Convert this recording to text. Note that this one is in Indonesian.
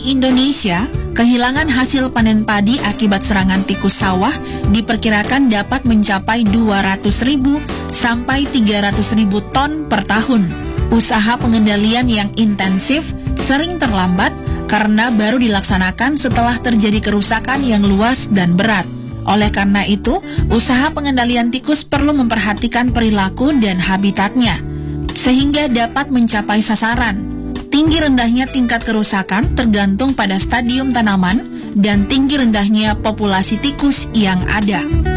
Di Indonesia, kehilangan hasil panen padi akibat serangan tikus sawah diperkirakan dapat mencapai 200.000 sampai 300.000 ton per tahun. Usaha pengendalian yang intensif sering terlambat karena baru dilaksanakan setelah terjadi kerusakan yang luas dan berat. Oleh karena itu, usaha pengendalian tikus perlu memperhatikan perilaku dan habitatnya, sehingga dapat mencapai sasaran. Tinggi rendahnya tingkat kerusakan tergantung pada stadium tanaman dan tinggi rendahnya populasi tikus yang ada.